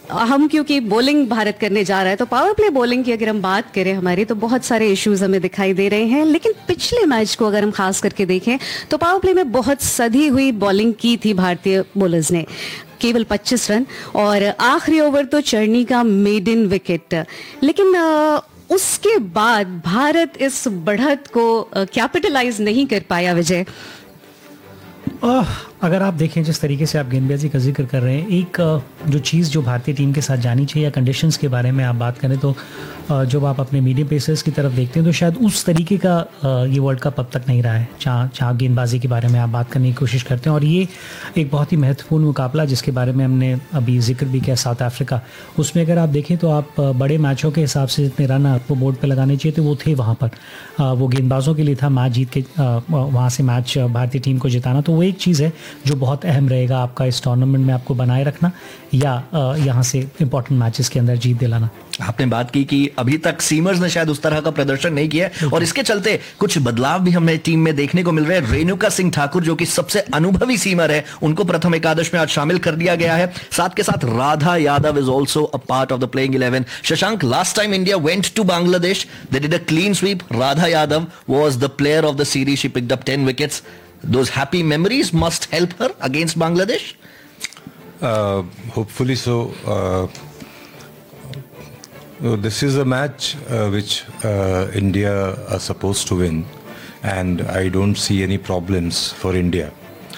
हम क्योंकि बॉलिंग भारत करने जा रहा है, तो पावर प्ले बॉलिंग की अगर हम बात करें हमारी, तो बहुत सारे इश्यूज हमें दिखाई दे रहे हैं। लेकिन पिछले मैच को अगर हम खास करके देखें तो पावर प्ले में बहुत सधी हुई बॉलिंग की थी भारतीय बॉलर्स ने, केवल 25 रन, और आखिरी ओवर तो चर्नी का मेडन विकेट। लेकिन उसके बाद भारत इस बढ़त को कैपिटलाइज नहीं कर पाया। विजय, अगर आप देखें जिस तरीके से आप गेंदबाजी का जिक्र कर रहे हैं, एक जो चीज़ जो भारतीय टीम के साथ जानी चाहिए, या कंडीशंस के बारे में आप बात करें, तो जब आप अपने मीडियम पेसर्स की तरफ देखते हैं तो शायद उस तरीके का ये वर्ल्ड कप अब तक नहीं रहा है जहाँ गेंदबाजी के बारे में आप बात करने की कोशिश करते हैं। और ये एक बहुत ही महत्वपूर्ण मुकाबला जिसके बारे में हमने अभी जिक्र भी किया, साउथ अफ्रीका, उसमें अगर आप देखें तो आप बड़े मैचों के हिसाब से जितने रन आपको बोर्ड पर लगाने चाहिए थे वो थे वहाँ पर, वो गेंदबाजों के लिए था मैच जीत के वहाँ से मैच भारतीय टीम को जिताना। तो वो एक चीज़ है जो बहुत अहम रहेगा आपका इस टूर्नामेंट में, आपको बनाए रखना या यहाँ से इंपॉर्टेंट मैचेस के अंदर जीत दिलाना। आपने बात की कि अभी तक सीमर्स ने शायद उस तरह का प्रदर्शन नहीं किया है और इसके चलते कुछ बदलाव भी हमें टीम में देखने को मिल रहे हैं। रेणुका सिंह ठाकुर जो कि सबसे अनुभवी सीमर है, उनको प्रथम एकादश में आज शामिल कर दिया गया है। साथ के साथ Radha Yadav is also a part of the playing 11। Shashank, last time India went to Bangladesh, they did a clean sweep. Radha Yadav was the player of the series. She picked up 10 wickets. Those happy memories must help her against Bangladesh. Hopefully so. This is a match which India are supposed to win, and I don't see any problems for India.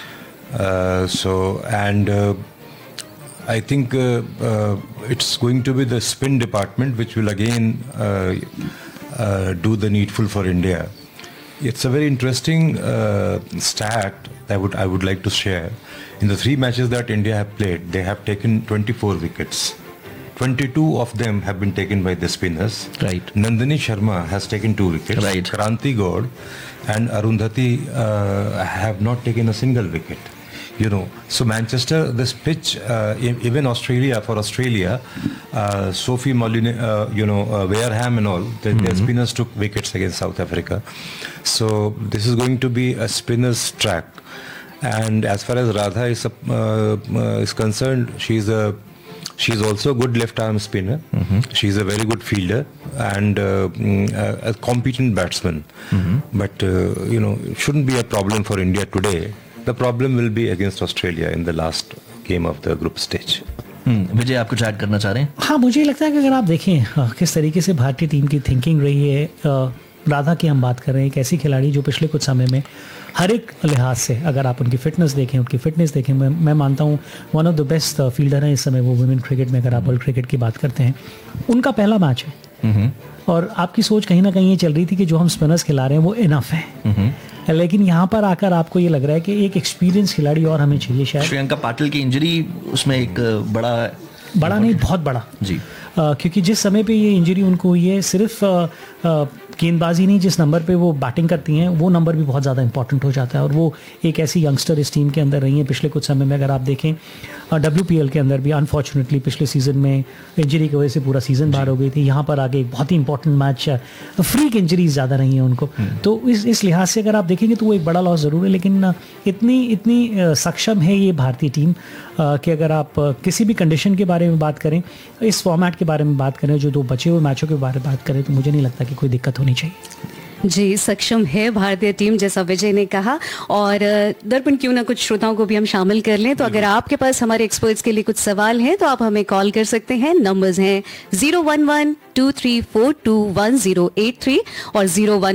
I think it's going to be the spin department which will again do the needful for India. It's a very interesting stat that I would like to share. In the 3 matches that India have played, they have taken 24 wickets. 22 of them have been taken by the spinners. Right. Nandini Sharma has taken 2 wickets. Right. Kranti Gaur and Arundhati have not taken a single wicket. You know, so Manchester, this pitch, even Australia, for Australia, Sophie Molyneux, Wareham and all, their spinners took wickets against South Africa. So this is going to be a spinner's track. And as far as Radha is concerned, she's also a good left arm spinner. She's a very good fielder and a competent batsman. But it shouldn't be a problem for India today. The problem will be against Australia in the last game of the group stage. विजय, आप कुछ add करना चाह रहे हैं? हाँ, मुझे लगता है कि अगर आप देखें किस तरीके से भारतीय टीम की थिंकिंग रही है, राधा की हम बात कर रहे हैं, एक ऐसी खिलाड़ी जो पिछले कुछ समय में हर एक लिहाज से, अगर आप उनकी फिटनेस देखें, मैं मानता हूँ one of the best fielder हैं इस समय वो वुमेन क्रिकेट में, अगर आप वर्ल्ड क्रिकेट की बात करते हैं। उनका पहला मैच है और आपकी सोच कहीं ना कहीं ये चल रही थी कि जो हम स्पिनर्स खिला रहे हैं वो इनफ है। लेकिन यहाँ पर आकर आपको ये लग रहा है कि एक एक्सपीरियंस खिलाड़ी और हमें चाहिए शायद। श्रेयंका पाटिल की इंजरी उसमें एक बड़ा नहीं, बहुत बड़ा जी, क्योंकि जिस समय पे ये इंजरी उनको हुई है, सिर्फ गेंदबाजी नहीं, जिस नंबर पे वो बैटिंग करती हैं वो नंबर भी बहुत ज़्यादा इंपॉर्टेंट हो जाता है। और वो एक ऐसी यंगस्टर इस टीम के अंदर रही है पिछले कुछ समय में। अगर आप देखें WPL के अंदर भी अनफॉर्चुनेटली पिछले सीज़न में इंजरी की वजह से पूरा सीज़न बाहर हो गई थी। यहाँ पर आगे एक बहुत ही इंपॉर्टेंट मैच, फ्रीक इंजरीज ज़्यादा रही हैं उनको। तो इस लिहाज से अगर आप देखेंगे तो वो एक बड़ा लॉस ज़रूर है। लेकिन इतनी सक्षम है ये भारतीय टीम कि अगर आप किसी भी कंडीशन के बारे में बात करें, इस फॉर्मेट के बारे में बात करें, जो 2 बचे हुए मैचों के बारे में बात करें, तो मुझे नहीं लगता कि कोई दिक्कत होनी चाहिए। जी, सक्षम है भारतीय टीम जैसा विजय ने कहा। और दर्पण क्यों ना कुछ श्रोताओं को भी हम शामिल कर लें। तो अगर आपके पास हमारे एक्सपर्ट्स के लिए कुछ सवाल हैं तो आप हमें कॉल कर सकते हैं। नंबर्स हैं 011-2342-1083 और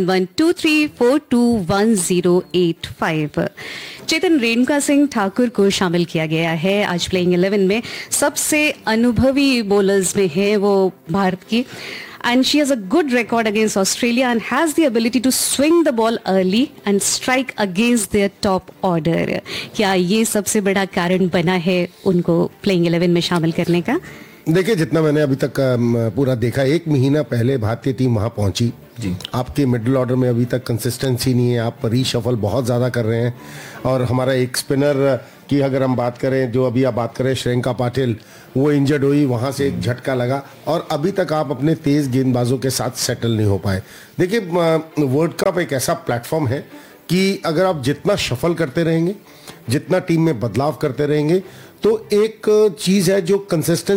011-2342-1085। चेतन, रेणुका सिंह ठाकुर को शामिल किया गया है आज प्लेइंग 11 में। सबसे अनुभवी बॉलर्स में है वो भारत की, and she has a good record against Australia and has the ability to swing the ball early and strike against their top order. क्या ये सबसे बड़ा कारण बना है उनको प्लेइंग 11 में शामिल करने का? देखिए, जितना मैंने अभी तक पूरा देखा, 1 महीना पहले भारतीय टीम वहां पहुंची जी। आपके मिडिल ऑर्डर में अभी तक कंसिस्टेंसी नहीं है, आप रीशफल बहुत ज़्यादा कर रहे हैं। और हमारा एक स्पिनर की अगर हम बात करें, जो अभी आप बात करें श्रेयंका पाटिल, वो इंजर्ड हुई, वहाँ से एक झटका लगा और अभी तक आप अपने तेज़ गेंदबाजों के साथ सेटल नहीं हो पाए। देखिए, वर्ल्ड कप एक ऐसा प्लेटफॉर्म है कि अगर आप जितना शफल करते रहेंगे, जितना टीम में बदलाव करते रहेंगे, तो एक चीज़ है जो कंसिस्टेंट